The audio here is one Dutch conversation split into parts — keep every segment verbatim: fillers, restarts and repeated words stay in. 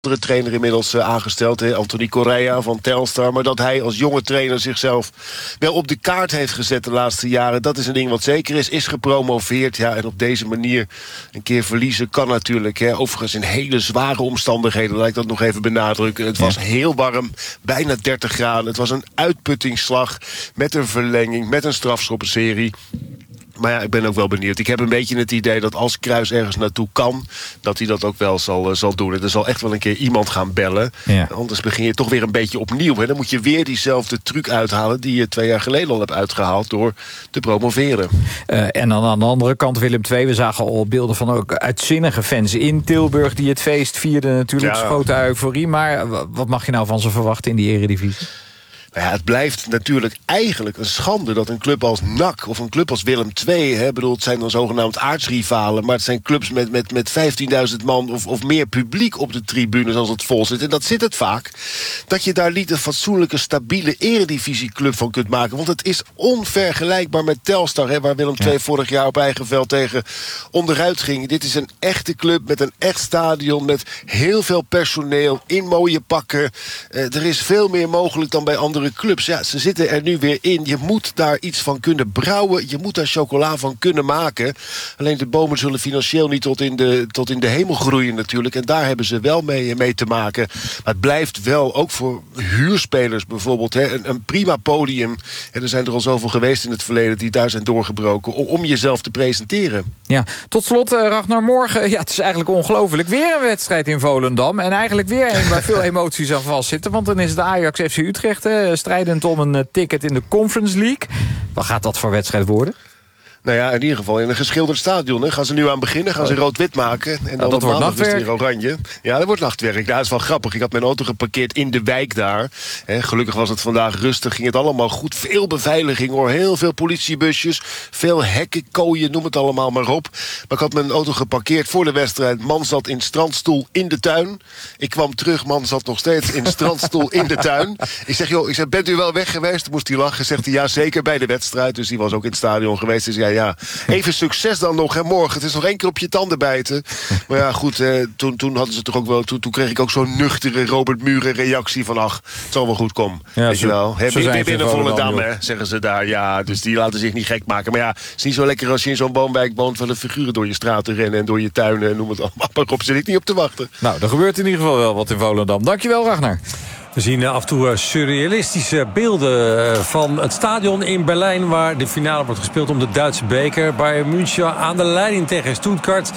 andere trainer inmiddels uh, aangesteld, hè, Anthony Correa van Telstar. Maar dat hij als jonge trainer zichzelf wel op de kaart heeft gezet de laatste jaren, dat is een ding wat zeker is. Is gepromoveerd, ja, en op deze manier een keer verliezen kan natuurlijk. Hè. Overigens in hele zware omstandigheden, laat ik dat nog even benadrukken. Het was heel warm, bijna dertig graden. Het was een uitputtingsslag met een verlenging, met een strafschoppenserie. Maar ja, ik ben ook wel benieuwd. Ik heb een beetje het idee dat als Cruijff ergens naartoe kan, dat hij dat ook wel zal, uh, zal doen. Er zal echt wel een keer iemand gaan bellen. Ja. Anders begin je toch weer een beetje opnieuw. Hè. Dan moet je weer diezelfde truc uithalen die je twee jaar geleden al hebt uitgehaald door te promoveren. Uh, en dan aan de andere kant Willem twee. We zagen al beelden van ook uitzinnige fans in Tilburg die het feest vierden. Natuurlijk ja. Grote euforie. Maar wat mag je nou van ze verwachten in die Eredivisie? Nou ja, het blijft natuurlijk eigenlijk een schande dat een club als N A C of een club als Willem twee... Hè, bedoel, het zijn dan zogenaamd aardsrivalen, maar het zijn clubs met, met, met vijftienduizend man of, of meer publiek op de tribunes als het vol zit. En dat zit het vaak, dat je daar niet een fatsoenlijke, stabiele eredivisieclub van kunt maken. Want het is onvergelijkbaar met Telstar, hè, waar Willem twee ja. vorig jaar op eigen veld tegen onderuit ging. Dit is een echte club met een echt stadion, met heel veel personeel, in mooie pakken. Uh, er is veel meer mogelijk dan bij andere clubs. Ja, ze zitten er nu weer in. Je moet daar iets van kunnen brouwen. Je moet daar chocola van kunnen maken. Alleen de bomen zullen financieel niet tot in de, tot in de hemel groeien natuurlijk. En daar hebben ze wel mee, mee te maken. Maar het blijft wel, ook voor huurspelers bijvoorbeeld, hè, een, een prima podium. En er zijn er al zoveel geweest in het verleden die daar zijn doorgebroken om, om jezelf te presenteren. Ja, tot slot, uh, Ragnar, morgen. Ja, het is eigenlijk ongelooflijk. Weer een wedstrijd in Volendam. En eigenlijk weer een waar veel emoties aan vastzitten. Want dan is het Ajax F C Utrecht, hè, strijdend om een ticket in de Conference League. Wat gaat dat voor wedstrijd worden? Nou ja, in ieder geval in een geschilderd stadion. Hè. Gaan ze nu aan beginnen, gaan ze rood-wit maken. En dan ja, dat wordt nachtwerk. Weer oranje. Ja, dat wordt nachtwerk. Nou, dat is wel grappig. Ik had mijn auto geparkeerd in de wijk daar. Hè, gelukkig was het vandaag rustig. Ging het allemaal goed. Veel beveiliging hoor. Heel veel politiebusjes. Veel hekken, kooien, noem het allemaal maar op. Maar ik had mijn auto geparkeerd voor de wedstrijd. Man zat in strandstoel in de tuin. Ik kwam terug. Man zat nog steeds in strandstoel in de tuin. Ik zeg, joh, ik zeg, bent u wel weg geweest? Moest hij lachen. Zegt hij, ja, zeker bij de wedstrijd. Dus die was ook in het stadion geweest. Dus ja, ja, even succes dan nog, hè, morgen. Het is nog één keer op je tanden bijten. Maar ja, goed, eh, toen, toen hadden ze toch ook wel... Toen, toen kreeg ik ook zo'n nuchtere Robert Muren reactie van... ach, het zal wel goed komen, ja, weet zo, je wel. He, weer binnen Volendam, hè, zeggen ze daar. Ja, dus die laten zich niet gek maken. Maar ja, het is niet zo lekker als je in zo'n woonwijk woont... van de figuren door je straten rennen en door je tuinen... en noem het allemaal. Maar op zit ik niet op te wachten. Nou, er gebeurt in ieder geval wel wat in Volendam. Dankjewel, Ragnar. We zien af en toe surrealistische beelden van het stadion in Berlijn... waar de finale wordt gespeeld om de Duitse beker. Bayern München aan de leiding tegen Stuttgart.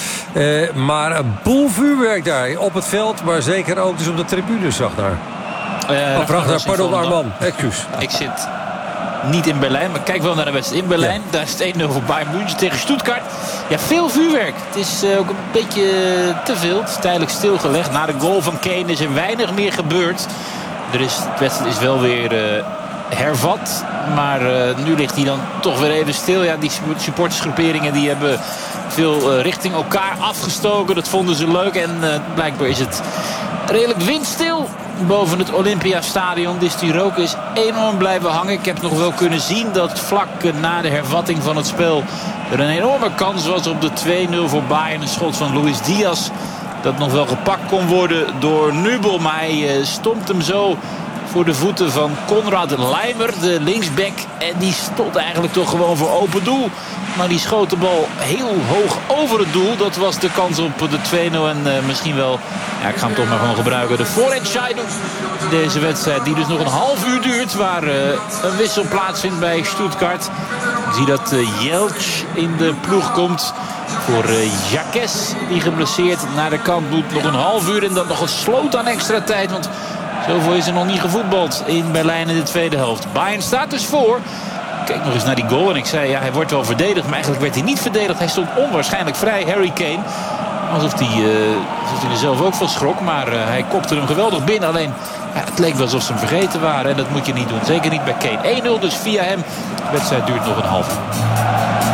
Uh, maar een boel vuurwerk daar op het veld... maar zeker ook dus op de tribunes, zag daar. Uh, oh, Ragnar, pardon, Arman. Excuus. Ik zit niet in Berlijn, maar kijk wel naar de wedstrijd in Berlijn. Ja. Daar is het één nul voor Bayern München tegen Stuttgart. Ja, veel vuurwerk. Het is uh, ook een beetje te veel. Het is tijdelijk stilgelegd. Na de goal van Kane is er weinig meer gebeurd. Er is, de wedstrijd is wel weer uh, hervat. Maar uh, nu ligt hij dan toch weer even stil. Ja, die supportersgroeperingen die hebben veel uh, richting elkaar afgestoken. Dat vonden ze leuk. En uh, blijkbaar is het redelijk windstil boven het Olympiastadion. Dus die rook is enorm blijven hangen. Ik heb nog wel kunnen zien dat vlak na de hervatting van het spel er een enorme kans was op de twee nul voor Bayern. Een schot van Luis Diaz dat nog wel gepakt kon worden door Nübel. Maar hij stompt hem zo voor de voeten van Konrad Laimer, de linksback. En die stond eigenlijk toch gewoon voor open doel. Maar die schoot de bal heel hoog over het doel. Dat was de kans op de twee nul. En uh, misschien wel, ja, ik ga hem toch maar gewoon gebruiken, de voorentscheiding. Deze wedstrijd die dus nog een half uur duurt. Waar uh, een wissel plaatsvindt bij Stuttgart. Ik zie dat uh, Jeltsch in de ploeg komt voor uh, Jacques. Die geblesseerd naar de kant moet. Nog een half uur en dan nog een sloot aan extra tijd. Want zoveel is er nog niet gevoetbald in Berlijn in de tweede helft. Bayern staat dus voor. Kijk nog eens naar die goal en ik zei, ja, hij wordt wel verdedigd. Maar eigenlijk werd hij niet verdedigd. Hij stond onwaarschijnlijk vrij, Harry Kane. Alsof hij, uh, alsof hij er zelf ook van schrok. Maar uh, hij kopte hem geweldig binnen. Alleen, ja, het leek wel alsof ze hem vergeten waren. En dat moet je niet doen. Zeker niet bij Kane. één nul dus via hem. De wedstrijd duurt nog een half uur.